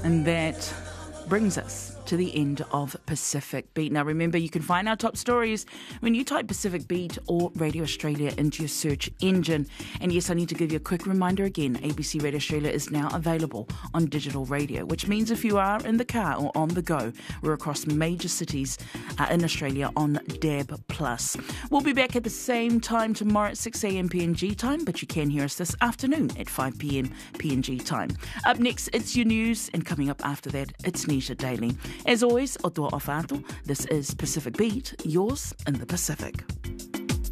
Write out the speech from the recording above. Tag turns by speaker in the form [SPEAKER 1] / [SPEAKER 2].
[SPEAKER 1] And that brings us to the end of Pacific Beat. Now remember, you can find our top stories when you type Pacific Beat or Radio Australia into your search engine. And yes, I need to give you a quick reminder again, ABC Radio Australia is now available on digital radio, which means if you are in the car or on the go, we're across major cities in Australia on DAB+. We'll be back at the same time tomorrow at 6 a.m. PNG time, but you can hear us this afternoon at 5 p.m. PNG time. Up next, it's your news, and coming up after that, it's Nisha Daily. As always, o toa o whātua, this is Pacific Beat, yours in the Pacific.